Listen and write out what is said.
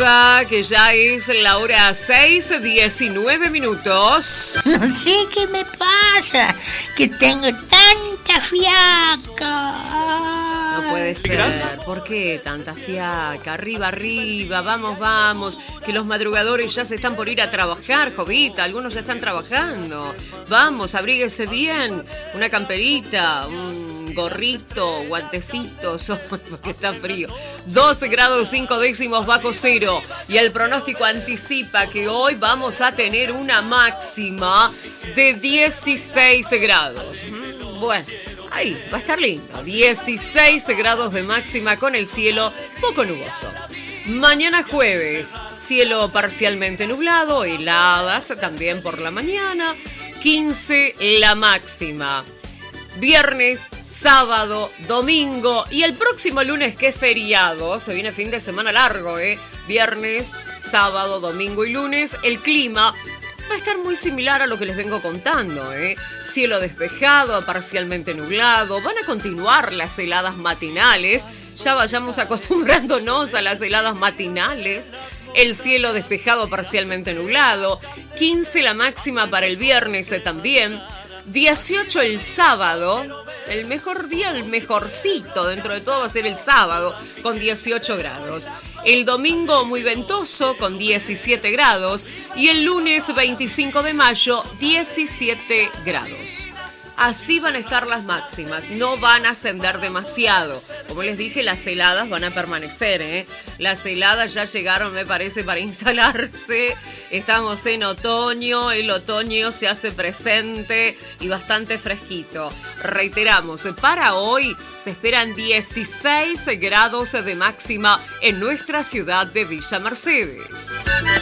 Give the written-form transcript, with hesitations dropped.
arriba, que ya es la hora 6:19 minutos. No sé qué me pasa, que tengo tanta fiaca. No puede ser. ¿Por qué tanta fiaca? Arriba, arriba, vamos, vamos. Que los madrugadores ya se están por ir a trabajar, Jovita. Algunos ya están trabajando. Vamos, abríguese bien. Una camperita, un gorrito, guantecitos, porque está frío. 12 grados 5 décimos bajo cero. Y el pronóstico anticipa que hoy vamos a tener una máxima de 16 grados. Bueno, ahí va a estar lindo. 16 grados de máxima con el cielo poco nuboso. Mañana jueves, cielo parcialmente nublado, heladas también por la mañana. 15 la máxima. Viernes, sábado, domingo y el próximo lunes que es feriado, se viene fin de semana largo, Viernes, sábado, domingo y lunes, el clima va a estar muy similar a lo que les vengo contando, Cielo despejado, parcialmente nublado, van a continuar las heladas matinales, ya vayamos acostumbrándonos a las heladas matinales, el cielo despejado, parcialmente nublado, 15 la máxima para el viernes también, 18 el sábado, el mejor día, el mejorcito dentro de todo va a ser el sábado con 18 grados. El domingo muy ventoso con 17 grados y el lunes 25 de mayo 17 grados. Así van a estar las máximas, no van a ascender demasiado. Como les dije, las heladas van a permanecer, Las heladas ya llegaron, me parece, para instalarse. Estamos en otoño, el otoño se hace presente y bastante fresquito. Reiteramos, para hoy se esperan 16 grados de máxima en nuestra ciudad de Villa Mercedes.